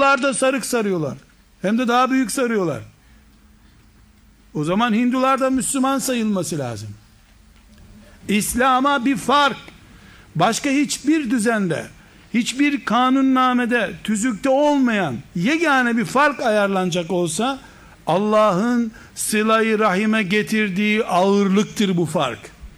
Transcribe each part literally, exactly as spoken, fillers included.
Hindular da sarık sarıyorlar. Hem de daha büyük sarıyorlar. O zaman Hindular da Müslüman sayılması lazım. İslam'a bir fark, başka hiçbir düzende, hiçbir kanunnamede, tüzükte olmayan yegane bir fark ayarlanacak olsa, Allah'ın sıla-i rahime getirdiği ağırlıktır bu fark.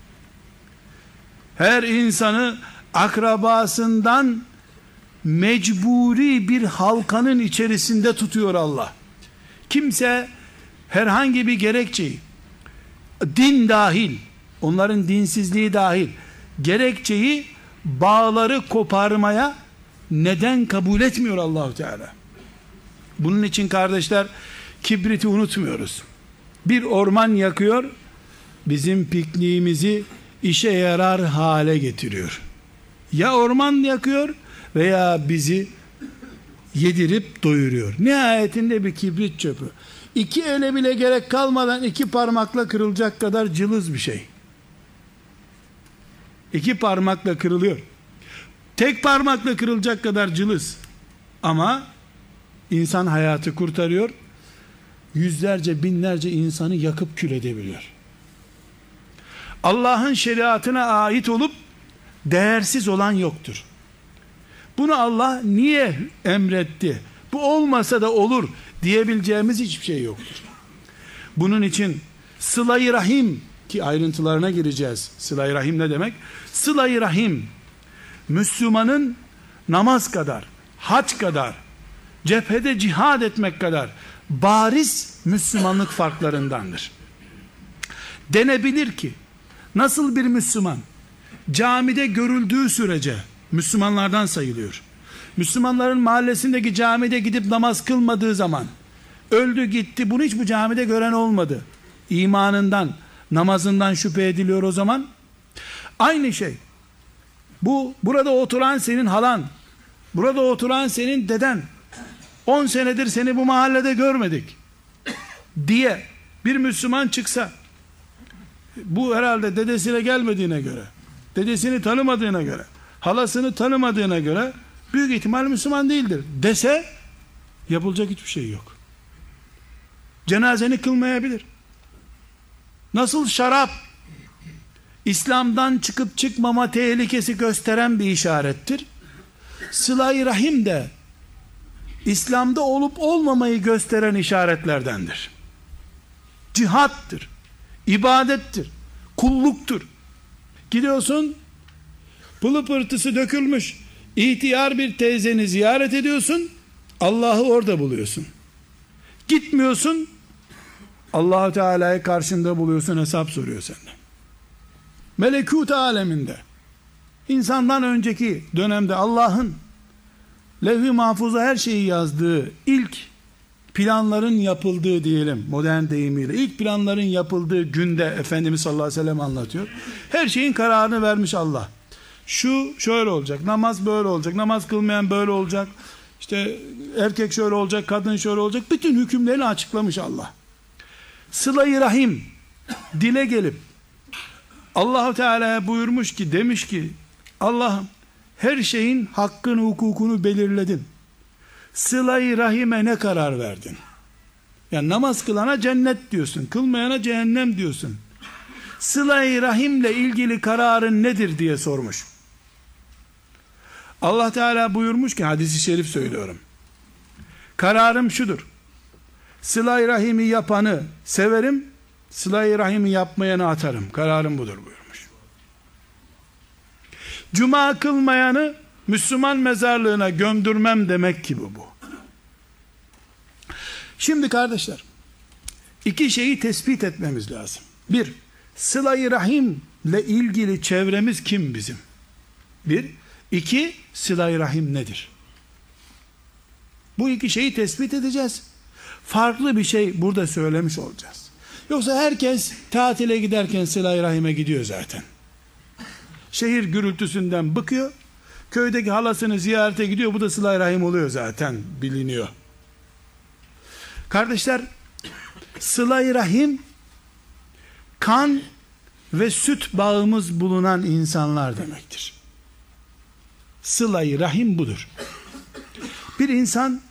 Her insanı akrabasından mecburi bir halkanın içerisinde tutuyor Allah. Kimse herhangi bir gerekçeyi, din dahil, onların dinsizliği dahil, gerekçeyi, bağları koparmaya neden kabul etmiyor Allah-u Teala. Bunun için kardeşler, kibriti unutmuyoruz. Bir orman yakıyor, bizim pikniğimizi işe yarar hale getiriyor. Ya orman yakıyor veya bizi yedirip doyuruyor. Nihayetinde bir kibrit çöpü. İki ele bile gerek kalmadan iki parmakla kırılacak kadar cılız bir şey. İki parmakla kırılıyor. Tek parmakla kırılacak kadar cılız. Ama insan hayatı kurtarıyor. Yüzlerce, binlerce insanı yakıp kül edebiliyor. Allah'ın şeriatına ait olup değersiz olan yoktur. Bunu Allah niye emretti? Bu olmasa da olur diyebileceğimiz hiçbir şey yoktur. Bunun için sıla-i rahim, ki ayrıntılarına gireceğiz. Sıla-i rahim ne demek? Sıla-i rahim, Müslümanın namaz kadar, hac kadar, cephede cihad etmek kadar bariz Müslümanlık farklarındandır. Denebilir ki, nasıl bir Müslüman camide görüldüğü sürece Müslümanlardan sayılıyor. Müslümanların mahallesindeki camide gidip namaz kılmadığı zaman öldü gitti, bunu hiç bu camide gören olmadı, İmanından, namazından şüphe ediliyor o zaman. Aynı şey, bu burada oturan senin halan, burada oturan senin deden, on senedir seni bu mahallede görmedik diye bir Müslüman çıksa, bu herhalde dedesiyle gelmediğine göre, dedesini tanımadığına göre, halasını tanımadığına göre büyük ihtimal Müslüman değildir dese, yapılacak hiçbir şey yok. Cenazeni kılmayabilir. Nasıl şarap İslam'dan çıkıp çıkmama tehlikesi gösteren bir işarettir, sıla-i rahim de İslam'da olup olmamayı gösteren işaretlerdendir. Cihattır, ibadettir, kulluktur. Gidiyorsun, pılı pırtısı dökülmüş ihtiyar bir teyzeni ziyaret ediyorsun, Allah'ı orada buluyorsun. Gitmiyorsun, Allah-u Teala'yı karşında buluyorsun, hesap soruyor senden. Melekut aleminde, insandan önceki dönemde Allah'ın levh-i mahfuza her şeyi yazdığı, ilk planların yapıldığı diyelim modern deyimiyle, ilk planların yapıldığı günde Efendimiz sallallahu aleyhi ve sellem anlatıyor. Her şeyin kararını vermiş Allah. Şu şöyle olacak, namaz böyle olacak, namaz kılmayan böyle olacak, işte erkek şöyle olacak, kadın şöyle olacak, bütün hükümlerini açıklamış Allah. Sıla-i rahim dile gelip Allah-u Teala'ya buyurmuş ki, demiş ki, Allah'ım her şeyin hakkını, hukukunu belirledin. Sıla-i rahime ne karar verdin? Yani namaz kılana cennet diyorsun, kılmayana cehennem diyorsun. Sıla-i rahimle ilgili kararın nedir diye sormuş. Allah Teala buyurmuş ki, hadis-i şerif söylüyorum, kararım şudur: sıla-i rahimi yapanı severim, sıla-i rahimi yapmayanı atarım. Kararım budur buyurmuş. Cuma kılmayanı Müslüman mezarlığına gömdürmem demek ki bu bu. Şimdi kardeşler, iki şeyi tespit etmemiz lazım. Bir, sıla-i rahimle ilgili çevremiz kim bizim? Bir. İki, sıla-i rahim nedir? Bu iki şeyi tespit edeceğiz. Farklı bir şey burada söylemiş olacağız. Yoksa herkes tatile giderken sıla-i rahime gidiyor zaten. Şehir gürültüsünden bıkıyor, köydeki halasını ziyarete gidiyor, bu da sıla-i rahim oluyor zaten, biliniyor. Kardeşler, sıla-i rahim kan ve süt bağımız bulunan insanlar demektir. Sıla-i rahim budur. Bir insan